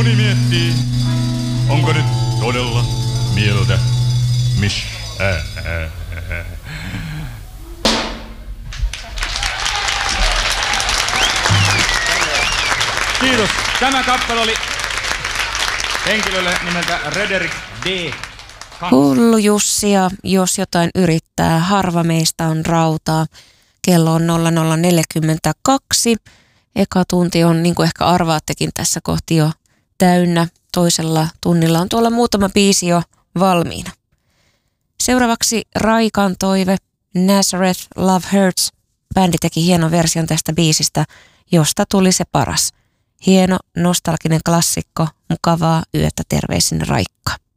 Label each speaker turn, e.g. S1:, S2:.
S1: Moni miettii, onko nyt todella mieltä missään. Kiitos. Tämä kappale oli henkilölle nimeltä Rederick D.
S2: Hullu Jussi, ja jos jotain yrittää, harva meistä on rautaa. Kello on 00:42. Eka tunti on, niin kuin ehkä arvaattekin, tässä kohti jo täynnä. Toisella tunnilla on tuolla muutama biisi jo valmiina. Seuraavaksi Raikan toive, Nazareth Love Hurts. Bändi teki hienon version tästä biisistä, josta tuli se paras. Hieno, nostalginen klassikko, mukavaa yötä, terveisin Raikka.